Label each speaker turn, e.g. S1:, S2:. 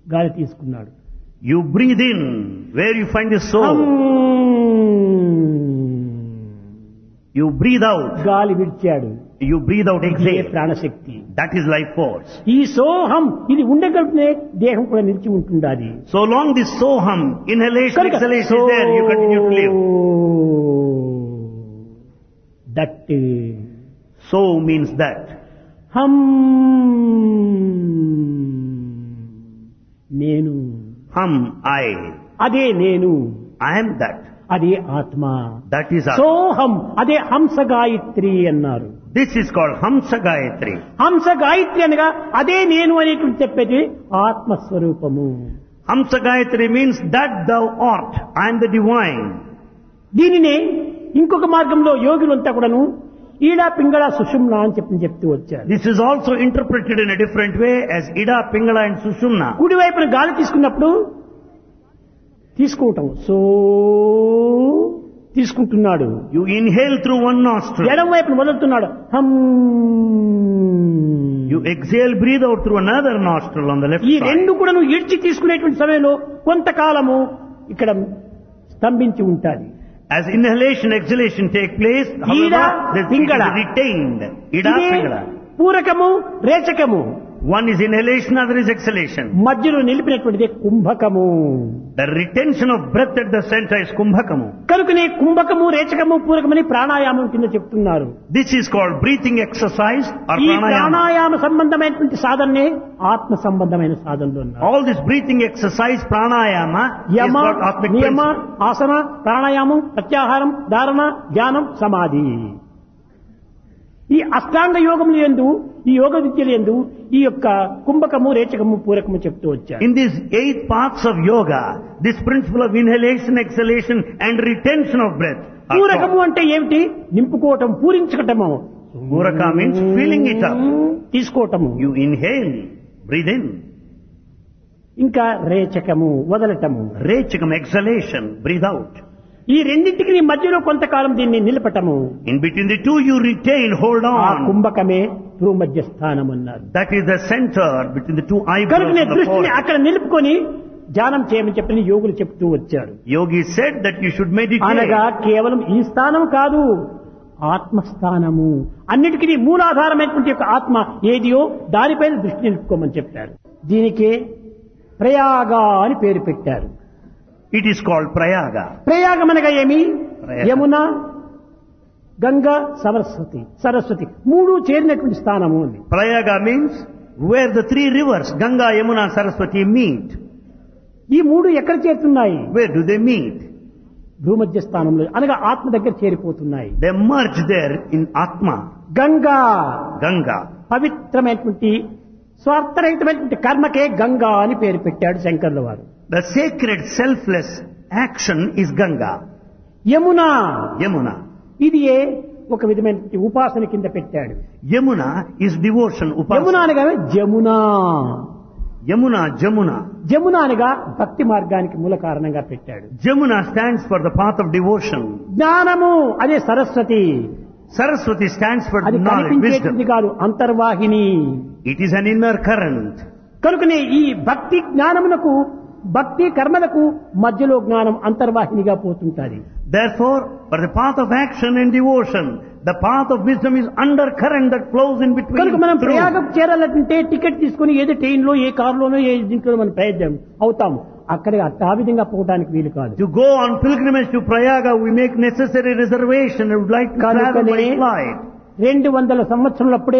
S1: గాలి తీసుకున్నాడు.
S2: You breathe in where you find the soul. You breathe out.
S1: గాలి విడిచాడు.
S2: You breathe out,
S1: ఇదే
S2: exhale.
S1: ప్రాణశక్తి.
S2: That is life force.
S1: ఈ సోహం ఇది ఉండగలిగితే దేహం కూడా నిలిచి ఉంటుండాలి.
S2: So long this soham, inhalation, exhalation is there, you continue to live.
S1: That
S2: So means that.
S1: హం నేను,
S2: Hum, I.
S1: అదే నేను,
S2: I am that.
S1: అదే ఆత్మ.
S2: That is Atma.
S1: సోహం అదే హంస గాయత్రి అన్నారు.
S2: This is called Hamsa Gayatri.
S1: హంస గాయత్రి అనగా అదే నేను అనేటువంటి చెప్పేది ఆత్మస్వరూపము.
S2: Hamsa Gayatri means that thou art. I am the divine.
S1: దీనినే ఇంకొక మార్గంలో యోగులంతా కూడాను ఈడా పింగళ సుషుమ్న అని చెప్తూ వచ్చారు.
S2: This is also interpreted in a different way as Ida, Pingala and Sushumna.
S1: కుడివైపున గాలి తీసుకున్నప్పుడు తీసుకోవటం సో తీసుకుంటున్నాడు.
S2: You inhale through one nostril.
S1: ఎడం వైపున వదులుతున్నాడు. హమ్.
S2: You exhale, breathe out through another nostril on the left
S1: ఈ
S2: side.
S1: రెండు కూడా నువ్వు ఇడ్చి తీసుకునేటువంటి సమయంలో కొంతకాలము ఇక్కడ స్తంభించి ఉంటాది.
S2: As inhalation, exhalation take place,
S1: Ida,
S2: however, it is
S1: Pingala.
S2: retained. Ida,
S1: ఇదే
S2: Pingala.
S1: పూరకము రేచకము.
S2: One is inhalation, other is exhalation.
S1: మధ్యలో నిలిపినటువంటిది కుంభకము.
S2: The retention of breath at the center is kumbhakamu.
S1: కనుకనే కుంభకము రేచకము పూరకమని ప్రాణాయామం కింద చెప్తున్నారు.
S2: This is called breathing exercise or
S1: ఈ
S2: pranayama.
S1: Pranayama సంబంధమైనటువంటి సాధననే ఆత్మ సంబంధమైన సాధనలు అన్నారు.
S2: All this breathing exercise, pranayama,
S1: Yama,
S2: is what Atmic
S1: నియమ,
S2: principle.
S1: ఆసన, ప్రాణాయామం, ప్రత్యాహారం, ధారణ, ధ్యానం, సమాధి. ఈ అష్టాంగ యోగములు యందు, ఈ యోగ విద్యలు యందు ఈ యొక్క కుంభకము రేచకము పూరకము చెప్తూ వచ్చారు.
S2: In these 8 paths of yoga, this principle of inhalation, exhalation and retention of breath are
S1: పూరకము
S2: taught.
S1: అంటే ఏమిటి? నింపుకోవటం, పూరించటము.
S2: Puraka means filling it up.
S1: తీసుకోవటము.
S2: You inhale, breathe in.
S1: ఇంకా రేచకము వదలటము.
S2: Rechakam, exhalation, breathe out.
S1: ఈ రెండింటికి నీ మధ్యలో కొంతకాలం దీన్ని నిలపటము.
S2: In between the two you retain, hold
S1: ఆ
S2: on.
S1: కుంభకమే భూమధ్య స్థానం అన్నారు.
S2: That is the center between the two eyebrows
S1: కనుకనే
S2: of the
S1: దృష్టిని
S2: forehead.
S1: అక్కడ నిలుపుకొని ధ్యానం చేయమని చెప్పని యోగులు చెప్తూ వచ్చారు.
S2: Yogi said that you should meditate.
S1: అనగా కేవలం ఈ స్థానం కాదు, ఆత్మస్థానము. అన్నిటికీ మూలాధారమైనటువంటి యొక్క ఆత్మ ఏదియో దానిపైన దృష్టి నిలుపుకోమని చెప్పారు. దీనికే ప్రయాగ అని పేరు పెట్టారు.
S2: It is called Prayaga.
S1: ప్రయాగం అనగా ఏమి?
S2: ప్రయాగ.
S1: యమున, గంగా, సరస్వతి మూడు చేరినటువంటి స్థానము అని.
S2: Prayaga means where the 3 rivers, Ganga, Yamuna, Saraswati meet.
S1: ఈ మూడు ఎక్కడ చేరుతున్నాయి?
S2: Where do they meet?
S1: భూమధ్య స్థానంలో అనగా ఆత్మ దగ్గర చేరిపోతున్నాయి.
S2: They merge there in Atma.
S1: Ganga
S2: Ganga.
S1: పవిత్రమైనటువంటి స్వార్థరహితమైనటువంటి కర్మకే గంగా అని పేరు పెట్టాడు శంకర్ల వారు.
S2: The sacred selfless action is Ganga.
S1: Yamuna
S2: Yamuna.
S1: ఇది ఒక విధమైన ఉపాసన కింద పెట్టాడు.
S2: Yamuna is devotion,
S1: Yamuna
S2: upasana.
S1: అనగా జమున.
S2: Yamuna, Jamuna.
S1: జమున అనగా భక్తి మార్గానికి మూల కారణంగా పెట్టాడు.
S2: Jamuna stands for the path of devotion.
S1: జ్ఞానము అదే సరస్వతి.
S2: Saraswati stands for
S1: అది
S2: knowledge,
S1: కనిపించేది
S2: wisdom.
S1: కాదు, అంతర్వాహిని.
S2: It is an inner current.
S1: కనుకనే ఈ భక్తి జ్ఞానమునకు, భక్తి కర్మలకు మధ్యలో జ్ఞానం అంతర్వాహినిగా పోతుంటాది.
S2: Therefore, for the path of action and devotion, the path of wisdom is undercurrent that flows in between.
S1: కనుక మనం
S2: through.
S1: ప్రయాగం చేరాలంటే టికెట్ తీసుకుని ఏదో ట్రైన్ లో, ఏ కారులోనో, ఏ దీంట్లో మనం ప్రయత్నం అవుతాము. అక్కడ ఆ విధంగా పోవడానికి వీలు కాదు.
S2: To go on pilgrimage to Prayaga, we make necessary reservation and would like to travel by flight.
S1: 200 సంవత్సరాలప్పుడే